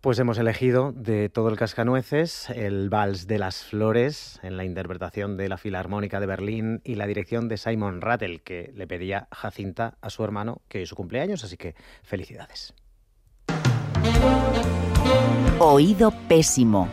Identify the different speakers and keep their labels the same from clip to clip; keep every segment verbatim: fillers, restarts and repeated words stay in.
Speaker 1: Pues hemos elegido de todo el Cascanueces el Vals de las Flores en la interpretación de la Filarmónica de Berlín y la dirección de Simon Rattle, que le pedía Jacinta a su hermano, que hoy es su cumpleaños, así que felicidades.
Speaker 2: Oído pésimo.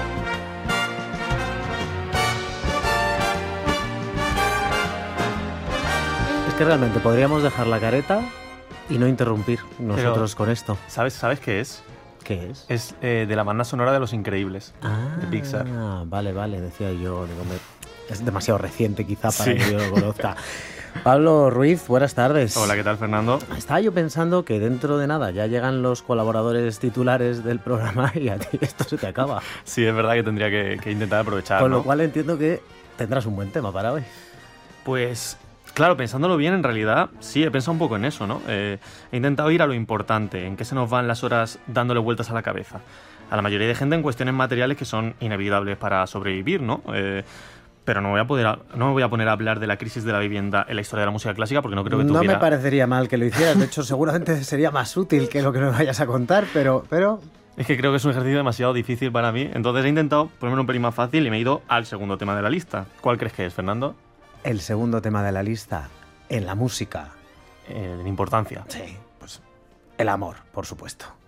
Speaker 1: Es que realmente podríamos dejar la careta y no interrumpir nosotros
Speaker 3: Pero,
Speaker 1: con esto.
Speaker 3: ¿Sabes, ¿Sabes qué es?
Speaker 1: ¿Qué es?
Speaker 3: Es eh, de la banda sonora de Los Increíbles,
Speaker 1: Ah,
Speaker 3: de Pixar.
Speaker 1: vale, vale, decía yo. Digo, me- es demasiado reciente quizá para
Speaker 3: Sí.
Speaker 1: que yo lo conozca. Pablo Ruiz, buenas tardes.
Speaker 3: Hola, ¿qué tal, Fernando?
Speaker 1: Estaba yo pensando que dentro de nada ya llegan los colaboradores titulares del programa y a ti esto se te acaba.
Speaker 3: Sí, es verdad que tendría que, que intentar aprovechar,
Speaker 1: Con
Speaker 3: ¿no?
Speaker 1: lo cual entiendo que tendrás un buen tema para hoy.
Speaker 3: Pues, claro, pensándolo bien, en realidad, sí, he pensado un poco en eso, ¿no? Eh, he intentado ir a lo importante, en qué se nos van las horas dándole vueltas a la cabeza. A la mayoría de gente en cuestiones materiales que son inevitables para sobrevivir, ¿no? Eh, pero no, voy a poder a- no me voy a poner a hablar de la crisis de la vivienda en la historia de la música clásica porque no creo que
Speaker 1: No
Speaker 3: tuviera...
Speaker 1: me parecería mal que lo hicieras. De hecho, seguramente sería más útil que lo que me vayas a contar, pero... pero...
Speaker 3: Es que creo que es un ejercicio demasiado difícil para mí, entonces he intentado ponerme un pelín más fácil y me he ido al segundo tema de la lista. ¿Cuál crees que es, Fernando?
Speaker 1: El segundo tema de la lista, en la música.
Speaker 3: Eh, en importancia.
Speaker 1: Sí, pues el amor, por supuesto.